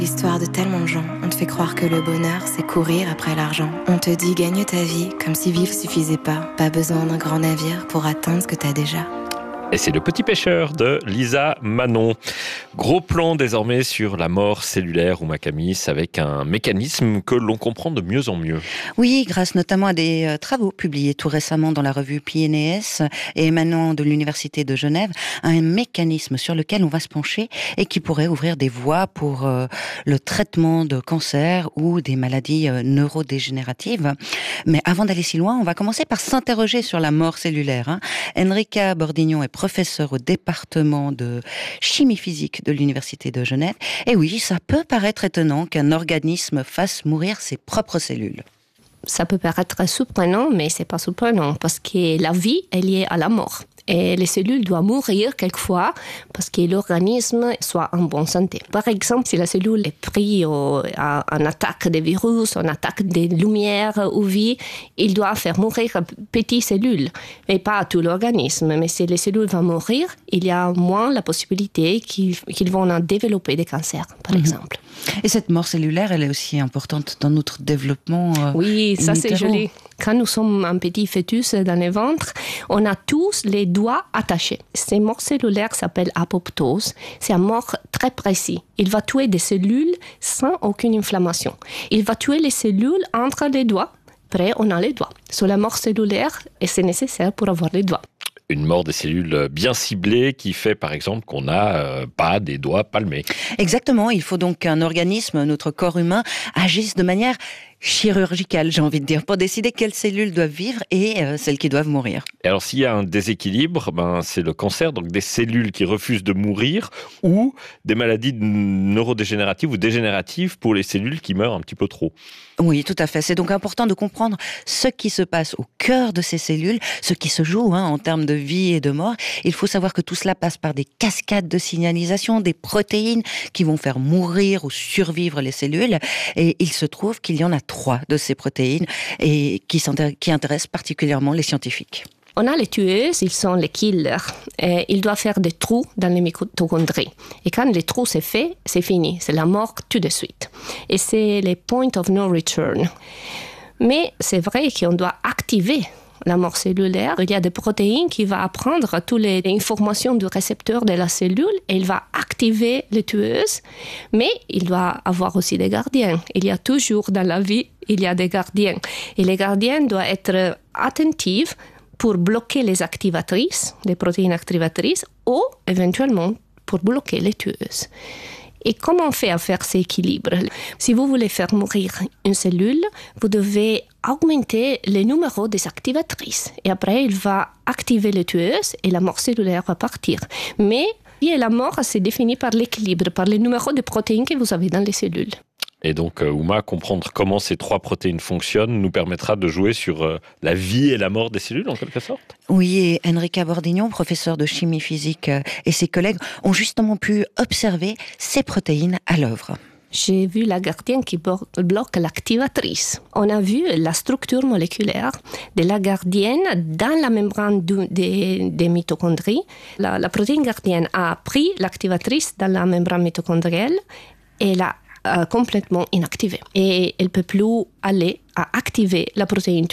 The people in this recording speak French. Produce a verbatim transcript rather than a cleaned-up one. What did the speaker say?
L'histoire de tellement de gens, on te fait croire que le bonheur, c'est courir après l'argent. On te dit gagne ta vie, comme si vivre suffisait pas. Pas besoin d'un grand navire pour atteindre ce que t'as déjà. Et c'est Le Petit Pêcheur de Lisa Manon. Gros plan désormais sur la mort cellulaire ou Macamis avec un mécanisme que l'on comprend de mieux en mieux. Oui, grâce notamment à des euh, travaux publiés tout récemment dans la revue P N A S et émanant de l'Université de Genève, un mécanisme sur lequel on va se pencher et qui pourrait ouvrir des voies pour euh, le traitement de cancer ou des maladies euh, neurodégénératives. Mais avant d'aller si loin, on va commencer par s'interroger sur la mort cellulaire. Hein. Enrica Bordignon est professeur au département de chimie physique de l'Université de Genève. Et oui, ça peut paraître étonnant qu'un organisme fasse mourir ses propres cellules. Ça peut paraître surprenant, mais c'est pas surprenant parce que la vie est liée à la mort. Et les cellules doivent mourir quelquefois parce que l'organisme soit en bonne santé. Par exemple, si la cellule est prise au, à une attaque des virus, une attaque des lumières U V, il doit faire mourir petites cellules, mais pas tout l'organisme. Mais si les cellules vont mourir, il y a moins la possibilité qu'ils, qu'ils vont en développer des cancers, par mmh. exemple. Et cette mort cellulaire, elle est aussi importante dans notre développement euh, Oui, ça unitaire. C'est joli. Quand nous sommes un petit fœtus dans le ventre, on a tous les doigts attachés. Ces morts cellulaires s'appellent apoptose. C'est un mort très précis. Il va tuer des cellules sans aucune inflammation. Il va tuer les cellules entre les doigts. Après, on a les doigts. Sur la mort cellulaire, et c'est nécessaire pour avoir les doigts. Une mort des cellules bien ciblée qui fait par exemple qu'on n'a euh, pas des doigts palmés. Exactement, il faut donc qu'un organisme, notre corps humain, agisse de manière chirurgicale, j'ai envie de dire, pour décider quelles cellules doivent vivre et euh, celles qui doivent mourir. Et alors s'il y a un déséquilibre, ben, c'est le cancer, donc des cellules qui refusent de mourir ou des maladies neurodégénératives ou dégénératives pour les cellules qui meurent un petit peu trop. Oui, tout à fait. C'est donc important de comprendre ce qui se passe au cœur de ces cellules, ce qui se joue hein, en termes de vie et de mort. Il faut savoir que tout cela passe par des cascades de signalisation, des protéines qui vont faire mourir ou survivre les cellules. Et il se trouve qu'il y en a trois de ces protéines et qui, qui intéressent particulièrement les scientifiques. On a les tueuses, ils sont les killers. Et ils doivent faire des trous dans les mitochondries. Et quand les trous c'est fait, c'est fini. C'est la mort tout de suite. Et c'est les point of no return. Mais c'est vrai qu'on doit activer la mort cellulaire. Il y a des protéines qui vont apprendre toutes les informations du récepteur de la cellule et il va activer les tueuses. Mais il doit avoir aussi des gardiens. Il y a toujours dans la vie, il y a des gardiens. Et les gardiens doivent être attentifs pour bloquer les activatrices, les protéines activatrices, ou éventuellement pour bloquer les tueuses. Et comment on fait à faire cet équilibre ? Si vous voulez faire mourir une cellule, vous devez augmenter le numéro des activatrices. Et après, il va activer les tueuses et la mort cellulaire va partir. Mais et la mort, c'est défini par l'équilibre, par le numéro de protéines que vous avez dans les cellules. Et donc, Ouma, comprendre comment ces trois protéines fonctionnent nous permettra de jouer sur euh, la vie et la mort des cellules, en quelque sorte. Oui, et Enrica Bordignon, professeure de chimie physique, euh, et ses collègues ont justement pu observer ces protéines à l'œuvre. J'ai vu la gardienne qui bloque l'activatrice. On a vu la structure moléculaire de la gardienne dans la membrane du, des, des mitochondries. La, la protéine gardienne a pris l'activatrice dans la membrane mitochondrielle et l'a Euh, complètement inactivée. Et elle ne peut plus aller à activer la protéine